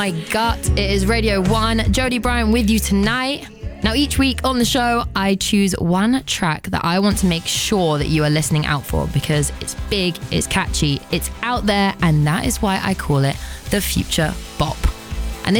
My gut. It is Radio 1. Jodie Bryant with you tonight. Now, each week on the show, I choose one track that I want to make sure that you are listening out for because it's big, it's catchy, it's out there, and that is why I call it the Future Bop.